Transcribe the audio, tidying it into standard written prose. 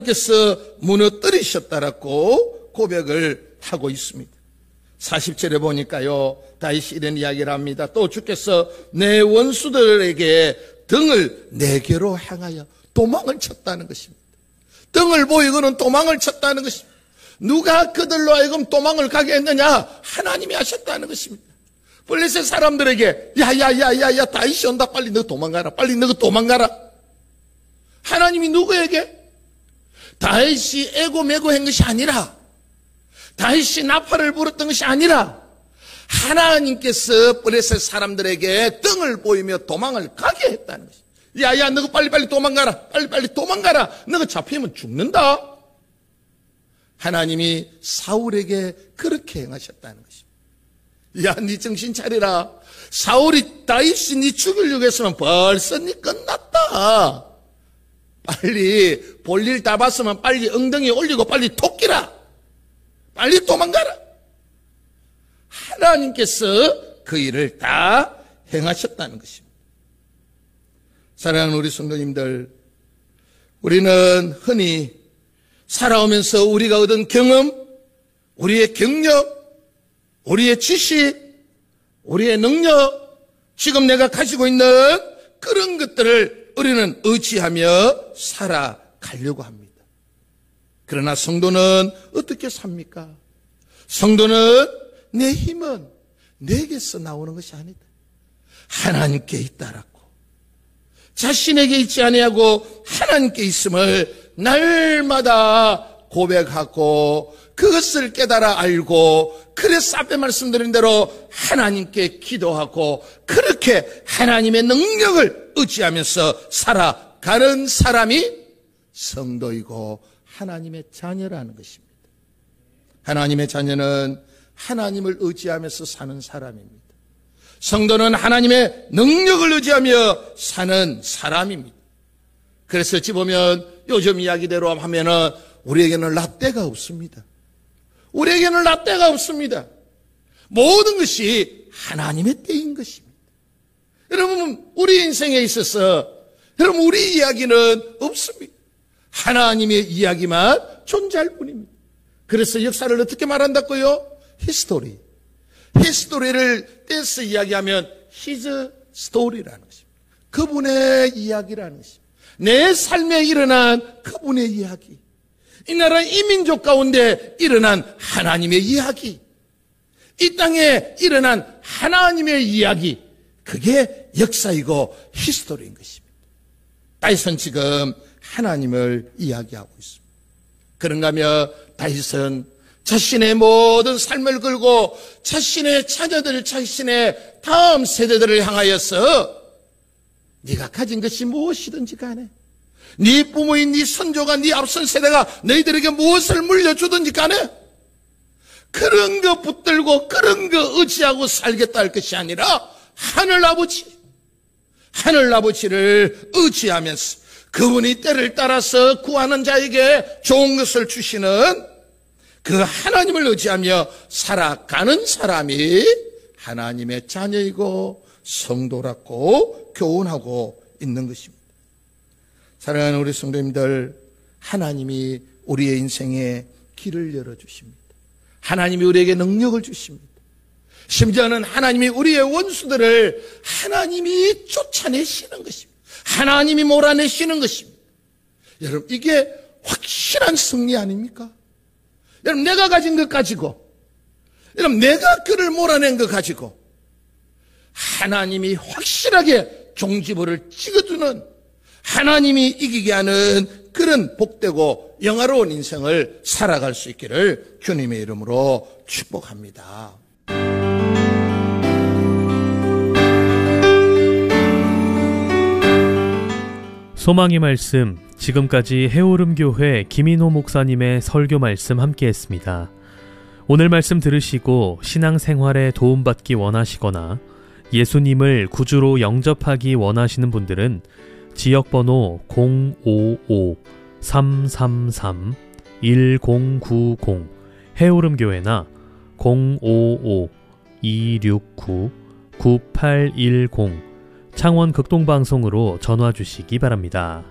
께서 무너뜨리셨다라고 고백을 하고 있습니다. 40절에 보니까요, 다윗이 이런 이야기를 합니다. 또 주께서 내 원수들에게 등을 내게로 향하여 도망을 쳤다는 것입니다. 등을 보이고는 도망을 쳤다는 것입니다. 누가 그들로 하여금 도망을 가게 했느냐? 하나님이 하셨다는 것입니다. 블레셋 사람들에게 야야야야야 다윗이 온다, 빨리 너 도망가라, 빨리 너 도망가라. 하나님이 누구에게? 다윗이 애고매고 한 것이 아니라, 다윗이 나팔을 불었던 것이 아니라 하나님께서 블레셋 사람들에게 등을 보이며 도망을 가게 했다는 것입니다. 야야 너가 빨리빨리 도망가라, 빨리빨리 도망가라, 너가 잡히면 죽는다. 하나님이 사울에게 그렇게 행하셨다는 것입니다. 야, 네 정신 차리라. 사울이 다윗이 네 죽이려고 했으면 벌써 네 끝났다. 빨리 볼일 다 봤으면 빨리 엉덩이 올리고 빨리 토끼라. 빨리 도망가라. 하나님께서 그 일을 다 행하셨다는 것입니다. 사랑하는 우리 성도님들, 우리는 흔히 살아오면서 우리가 얻은 경험, 우리의 경력, 우리의 지식, 우리의 능력, 지금 내가 가지고 있는 그런 것들을 우리는 의지하며 살아가려고 합니다. 그러나 성도는 어떻게 삽니까? 성도는 내 힘은 내게서 나오는 것이 아니다. 하나님께 있다라고. 자신에게 있지 아니하고 하나님께 있음을 날마다 고백하고 그것을 깨달아 알고, 그래서 앞에 말씀드린 대로 하나님께 기도하고 그렇게 하나님의 능력을 의지하면서 살아가는 사람이 성도이고 하나님의 자녀라는 것입니다. 하나님의 자녀는 하나님을 의지하면서 사는 사람입니다. 성도는 하나님의 능력을 의지하며 사는 사람입니다. 그래서 어찌 보면 요즘 이야기대로 하면은 우리에게는 라떼가 없습니다. 우리에게는 라떼가 없습니다. 모든 것이 하나님의 때인 것입니다. 여러분, 우리 인생에 있어서 여러분 우리 이야기는 없습니다. 하나님의 이야기만 존재할 뿐입니다. 그래서 역사를 어떻게 말한다고요? 히스토리. 히스토리를 떼서 이야기하면 His story라는 것입니다. 그분의 이야기라는 것입니다. 내 삶에 일어난 그분의 이야기, 이 나라 이 민족 가운데 일어난 하나님의 이야기, 이 땅에 일어난 하나님의 이야기, 그게 역사이고 히스토리인 것입니다. 다윗은 지금 하나님을 이야기하고 있습니다. 그런가 하면 다윗은 자신의 모든 삶을 걸고 자신의 자녀들, 자신의 다음 세대들을 향하여서 네가 가진 것이 무엇이든지 간에, 네 부모인 네 선조가 네 앞선 세대가 너희들에게 무엇을 물려주든지 간에 그런 거 붙들고 그런 거 의지하고 살겠다 할 것이 아니라 하늘아버지를 의지하면서 그분이 때를 따라서 구하는 자에게 좋은 것을 주시는 그 하나님을 의지하며 살아가는 사람이 하나님의 자녀이고 성도라고 교훈하고 있는 것입니다. 사랑하는 우리 성도님들, 하나님이 우리의 인생에 길을 열어주십니다. 하나님이 우리에게 능력을 주십니다. 심지어는 하나님이 우리의 원수들을 하나님이 쫓아내시는 것입니다. 하나님이 몰아내시는 것입니다. 여러분, 이게 확실한 승리 아닙니까? 여러분, 내가 가진 것 가지고, 여러분, 내가 그를 몰아낸 것 가지고 하나님이 확실하게 종지부를 찍어주는, 하나님이 이기게 하는 그런 복되고 영화로운 인생을 살아갈 수 있기를 주님의 이름으로 축복합니다. 소망의 말씀, 지금까지 해오름교회 김인호 목사님의 설교 말씀 함께했습니다. 오늘 말씀 들으시고 신앙생활에 도움받기 원하시거나 예수님을 구주로 영접하기 원하시는 분들은 지역번호 055-333-1090 해오름교회나 055-269-9810 창원 극동방송으로 전화 주시기 바랍니다.